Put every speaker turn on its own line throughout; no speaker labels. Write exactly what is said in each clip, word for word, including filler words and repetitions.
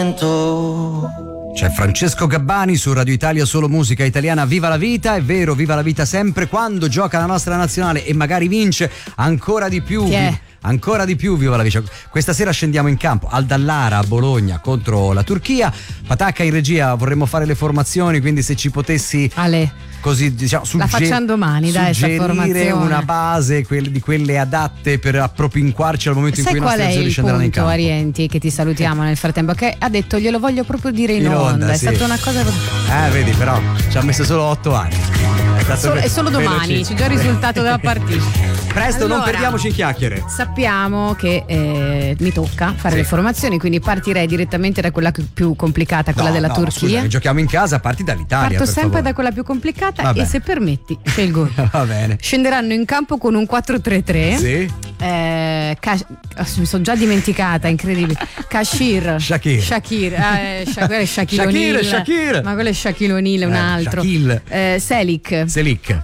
momento.
C'è Francesco Gabbani su Radio Italia, solo musica italiana. Viva la vita, è vero, viva la vita sempre quando gioca la nostra nazionale e magari vince ancora di più.
Yeah.
Ancora di più, viva la vita. Questa sera scendiamo in campo al Dallara a Bologna contro la Turchia. Patacca in regia, vorremmo fare le formazioni, quindi se ci potessi
Ale.
così diciamo sugge-
la facciamo domani, dai, sta formazione.
suggerire una base quelle, di quelle adatte per appropinquarci al momento
Sai
in cui i nostri azzurri scenderanno in campo.
Sai qual è il punto, Arienti, che ti salutiamo nel frattempo, che ha detto glielo voglio proprio dire in,
in
onda,
onda
è
sì.
stata una cosa
eh vedi, però ci ha messo solo otto anni. È stato
solo, è solo domani, c'è già il risultato della partita.
Presto,
allora,
non perdiamoci in chiacchiere.
Sappiamo che eh, mi tocca fare
sì.
le formazioni, quindi partirei direttamente da quella più complicata, quella
no,
della
no,
Turchia.
Scusa, giochiamo in casa, parti dall'Italia.
Parto
per
sempre
favore.
da quella più complicata.
Vabbè.
E se permetti, scelgo.
Va bene.
Scenderanno in campo con un quattro tre tre.
Sì.
Eh, Kash- mi sono già dimenticata, incredibile. Kashir
Shakir
Shakir eh, Sha- quello è Shaquille
Shakir,
O'Neal.
Shakir.
Ma quello è Shaquille O'Neal, un
Eh,
altro.
Shaquille.
eh, Selic
Selic.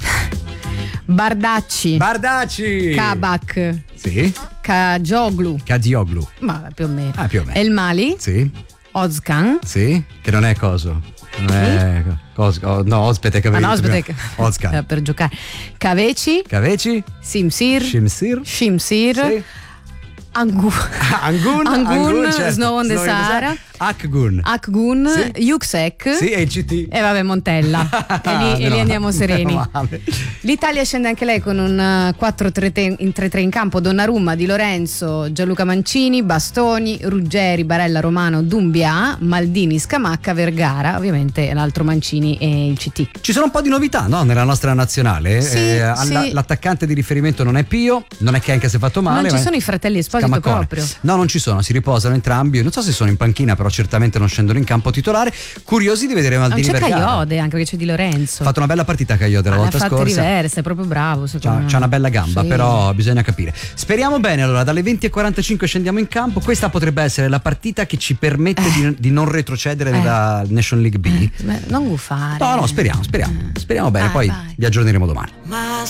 Bardacci
Bardacci.
Kabak
Sì.
Kajoglu,
Kadioglu.
ma più o meno.
Ah, più o meno.
El Mali,
Sì.
Ozkan.
Sì. Che non è coso. Non è cos- oh, no, ospite che
Ah,
avevi
no,
detto
aspetta,
prima. Ozkan.
eh, per giocare. Kaveci,
Caveci.
Simsir,
Shimsir.
Shimsir,
Sì.
Angu,
Angun.
Angun,
certo.
Snow on the Sahara,
Akgun.
Akgun,
Sì.
Yuksek.
Sì, e il C T.
E vabbè, Montella. e lì, e lì
Meno
andiamo
male.
sereni.
Meno male.
L'Italia scende anche lei con un quattro tre in tre tre in campo: Donnarumma, Di Lorenzo, Gianluca Mancini, Bastoni, Ruggeri, Barella, Romano, Dumbia, Maldini, Scamacca, Vergara, ovviamente l'altro Mancini e il C T.
Ci sono un po' di novità, no? Nella nostra nazionale.
Sì,
Eh, alla-
sì.
L'attaccante di riferimento non è Pio, non è che anche si è fatto male.
Non ci
ma è
sono i fratelli Esposito
Scamaccone.
proprio.
No, non ci sono, si riposano entrambi. Non so se sono in panchina, però certamente non scendono in campo titolare. Curiosi di vedere
Non
Maldini
c'è
Vergara.
Caiode, anche perché c'è Di Lorenzo.
Ha fatto una bella partita Caiode la
Ah,
volta
l'ha fatta
scorsa.
diversa, è proprio bravo. secondo
C'ha,
me.
c'ha una bella gamba,
Sì.
però bisogna capire. Speriamo bene. Allora, dalle venti e quarantacinque scendiamo in campo. Questa potrebbe essere la partita che ci permette
Eh.
di, di non retrocedere
Eh.
nella Nation League B.
Beh, non guffare.
No, no, speriamo, speriamo. Speriamo bene,
Vai,
poi
vai.
vi aggiorneremo domani.
Ma